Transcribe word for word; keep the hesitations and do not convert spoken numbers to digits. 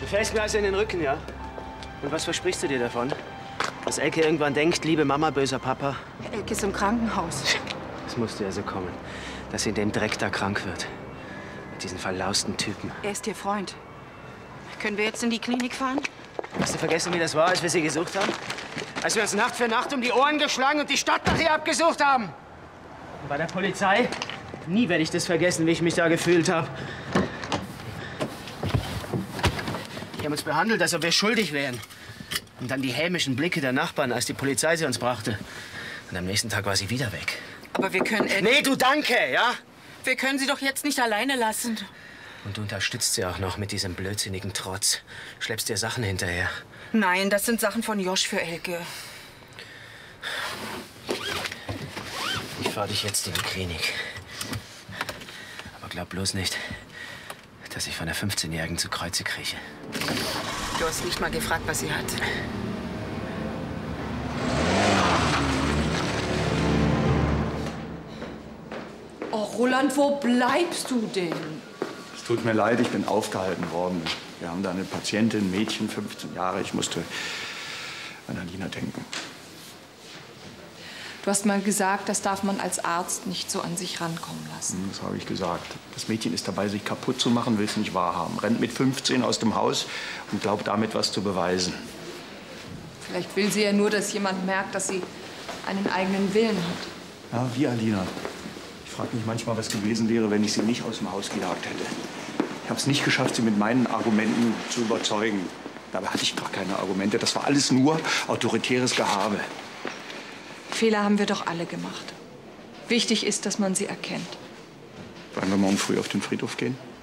Du fällst mir also in den Rücken, ja? Und was versprichst du dir davon? Dass Elke irgendwann denkt, liebe Mama, böser Papa? Elke ist im Krankenhaus. Es musste ja so kommen, dass sie in dem Dreck da krank wird. Mit diesen verlausten Typen. Er ist ihr Freund. Können wir jetzt in die Klinik fahren? Hast du vergessen, wie das war, als wir sie gesucht haben? Als wir uns Nacht für Nacht um die Ohren geschlagen und die Stadt nach ihr abgesucht haben? Und bei der Polizei? Nie werde ich das vergessen, wie ich mich da gefühlt habe. Die haben uns behandelt, als ob wir schuldig wären. Und dann die hämischen Blicke der Nachbarn, als die Polizei sie uns brachte. Und am nächsten Tag war sie wieder weg. Aber wir können... Elke... Nee, du danke, ja? Wir können sie doch jetzt nicht alleine lassen. Und du unterstützt sie auch noch mit diesem blödsinnigen Trotz. Schleppst dir Sachen hinterher. Nein, das sind Sachen von Josch für Elke. Ich fahr dich jetzt in die Klinik. Aber glaub bloß nicht, dass ich von der fünfzehnjährigen zu Kreuze krieche. Du hast nicht mal gefragt, was sie hat. Oh, Roland, wo bleibst du denn? Es tut mir leid, ich bin aufgehalten worden. Wir haben da eine Patientin, Mädchen, fünfzehn Jahre. Ich musste an Alina denken. Du hast mal gesagt, das darf man als Arzt nicht so an sich rankommen lassen. Das habe ich gesagt. Das Mädchen ist dabei, sich kaputt zu machen, will es nicht wahrhaben. Rennt mit fünfzehn aus dem Haus und glaubt damit, was zu beweisen. Vielleicht will sie ja nur, dass jemand merkt, dass sie einen eigenen Willen hat. Ja, wie Alina. Ich frage mich manchmal, was gewesen wäre, wenn ich sie nicht aus dem Haus gejagt hätte. Ich habe es nicht geschafft, sie mit meinen Argumenten zu überzeugen. Dabei hatte ich gar keine Argumente. Das war alles nur autoritäres Gehabe. Fehler haben wir doch alle gemacht. Wichtig ist, dass man sie erkennt. Wollen wir morgen früh auf den Friedhof gehen?